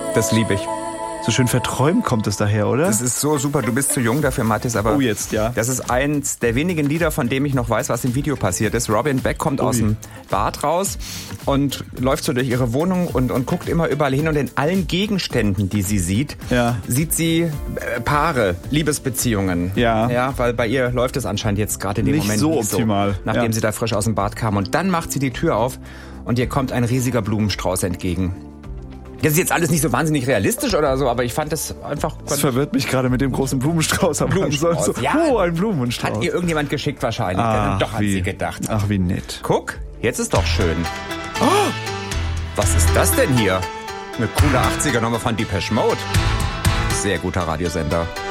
Das liebe ich. So schön verträumt kommt es daher, oder? Das ist so super. Du bist zu jung dafür, Mathis, aber Oh, jetzt, ja. das ist eins der wenigen Lieder, von dem ich noch weiß, was im Video passiert ist. Robin Beck kommt aus dem Bad raus und läuft so durch ihre Wohnung und guckt immer überall hin. Und in allen Gegenständen, die sie sieht, sieht sie Paare, Liebesbeziehungen. Ja. Ja, weil bei ihr läuft es anscheinend jetzt gerade in dem Nicht Moment so nicht optimal. so, nachdem sie da frisch aus dem Bad kam. Und dann macht sie die Tür auf und ihr kommt ein riesiger Blumenstrauß entgegen. Das ist jetzt alles nicht so wahnsinnig realistisch oder so, aber ich fand das einfach... Das verwirrt mich gerade mit dem großen Blumenstrauß am Anfang. So, ja. Oh, ein Blumenstrauß. Hat ihr irgendjemand geschickt wahrscheinlich. Doch, hat sie gedacht. Ach, wie nett. Guck, jetzt ist doch schön. Oh, was ist das denn hier? Eine coole 80er-Nummer von Depeche Mode. Sehr guter Radiosender.